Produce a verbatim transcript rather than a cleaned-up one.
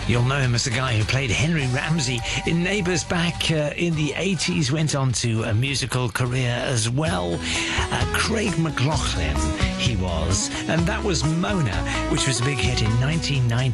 You'll know him as the guy who played Henry Ramsey in Neighbours back uh, in the eighties, went on to a musical career as well. Uh, Craig McLachlan, he was. And that was Mona, which was a big hit in nineteen ninety.